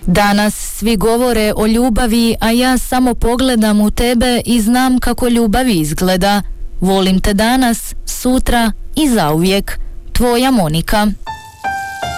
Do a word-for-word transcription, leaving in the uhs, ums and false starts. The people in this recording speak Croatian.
Danas svi govore o ljubavi, a ja samo pogledam u tebe i znam kako ljubav izgleda. Volim te danas, sutra i zauvijek. Tvoja Monika.